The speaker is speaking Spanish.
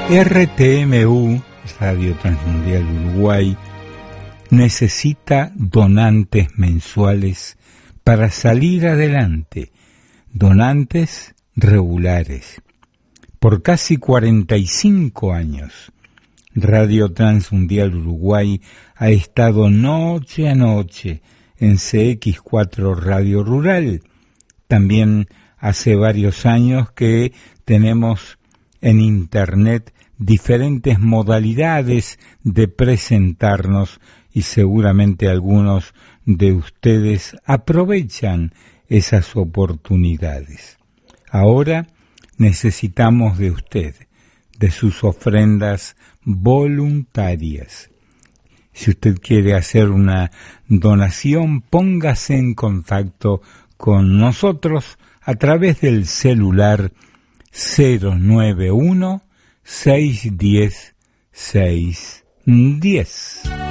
RTMU, Radio Transmundial Uruguay, necesita donantes mensuales para salir adelante, donantes regulares. Por casi 45 años, Radio Transmundial Uruguay ha estado noche a noche en CX4 Radio Rural. También hace varios años que tenemos en Internet diferentes modalidades de presentarnos y seguramente algunos de ustedes aprovechan esas oportunidades. Ahora necesitamos de usted, de sus ofrendas voluntarias. Si usted quiere hacer una donación, póngase en contacto con nosotros a través del celular 091 610 610.